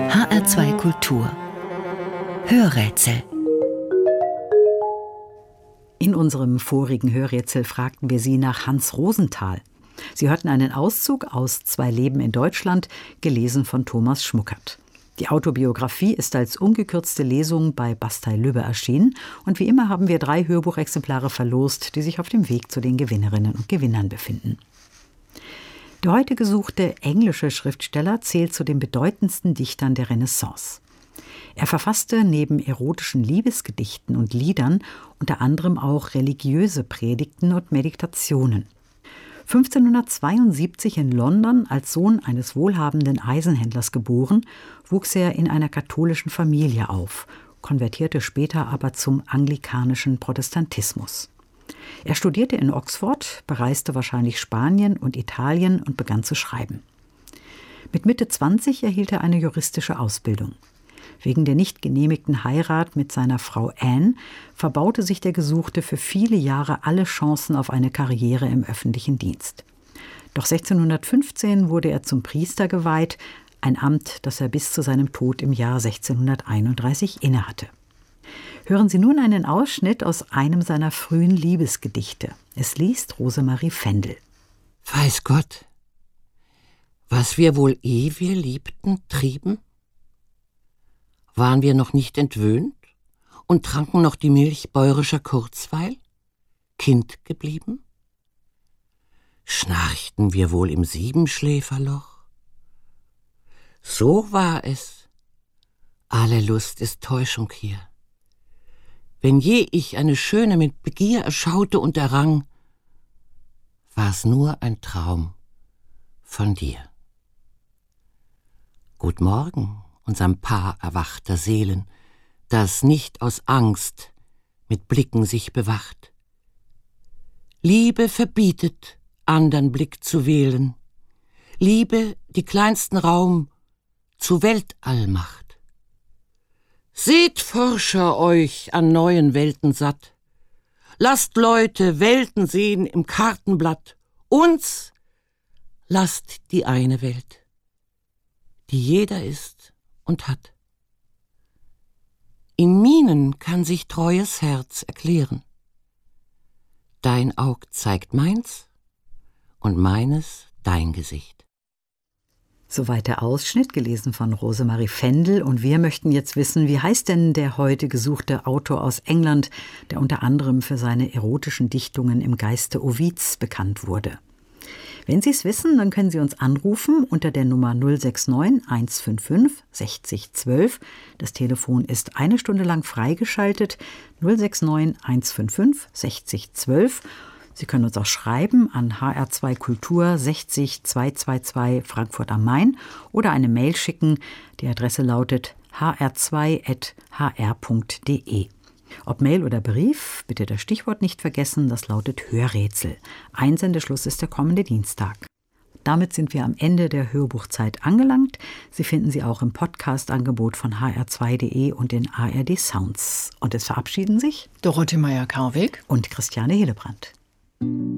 HR2 Kultur Hörrätsel. In unserem vorigen Hörrätsel fragten wir Sie nach Hans Rosenthal. Sie hörten einen Auszug aus 2 Leben in Deutschland, gelesen von Thomas Schmuckert. Die Autobiografie ist als ungekürzte Lesung bei Bastei-Lübbe erschienen und wie immer haben wir 3 Hörbuchexemplare verlost, die sich auf dem Weg zu den Gewinnerinnen und Gewinnern befinden. Der heute gesuchte englische Schriftsteller zählt zu den bedeutendsten Dichtern der Renaissance. Er verfasste neben erotischen Liebesgedichten und Liedern unter anderem auch religiöse Predigten und Meditationen. 1572 in London als Sohn eines wohlhabenden Eisenhändlers geboren, wuchs er in einer katholischen Familie auf, konvertierte später aber zum anglikanischen Protestantismus. Er studierte in Oxford, bereiste wahrscheinlich Spanien und Italien und begann zu schreiben. Mit Mitte 20 erhielt er eine juristische Ausbildung. Wegen der nicht genehmigten Heirat mit seiner Frau Anne verbaute sich der Gesuchte für viele Jahre alle Chancen auf eine Karriere im öffentlichen Dienst. Doch 1615 wurde er zum Priester geweiht, ein Amt, das er bis zu seinem Tod im Jahr 1631 innehatte. Hören Sie nun einen Ausschnitt aus einem seiner frühen Liebesgedichte. Es liest Rosemarie Fendel. Weiß Gott, was wir wohl wir liebten, trieben? Waren wir noch nicht entwöhnt und tranken noch die Milch bäurischer Kurzweil, Kind geblieben? Schnarchten wir wohl im Siebenschläferloch? So war es. Alle Lust ist Täuschung hier. Wenn je ich eine Schöne mit Begier erschaute und errang, war's nur ein Traum von dir. Gut Morgen, unserem Paar erwachter Seelen, das nicht aus Angst mit Blicken sich bewacht. Liebe verbietet, andern Blick zu wählen, Liebe die kleinsten Raum zu Weltall macht. Seht Forscher euch an neuen Welten satt, lasst Leute Welten sehen im Kartenblatt, uns lasst die eine Welt, die jeder ist und hat. In Mienen kann sich treues Herz erklären. Dein Aug zeigt meins und meines dein Gesicht. Soweit der Ausschnitt, gelesen von Rosemarie Fendel. Und wir möchten jetzt wissen, wie heißt denn der heute gesuchte Autor aus England, der unter anderem für seine erotischen Dichtungen im Geiste Ovids bekannt wurde. Wenn Sie es wissen, dann können Sie uns anrufen unter der Nummer 069 155 60 12. Das Telefon ist 1 Stunde lang freigeschaltet, 069 155 60 12. Sie können uns auch schreiben an HR2 Kultur 60 222 Frankfurt am Main oder eine Mail schicken. Die Adresse lautet hr2@hr.de. Ob Mail oder Brief, bitte das Stichwort nicht vergessen, das lautet Hörrätsel. Einsendeschluss ist der kommende Dienstag. Damit sind wir am Ende der Hörbuchzeit angelangt. Sie finden sie auch im Podcast-Angebot von hr2.de und in ARD Sounds. Und es verabschieden sich Dorothee Meyer-Karweg und Christiane Hillebrand.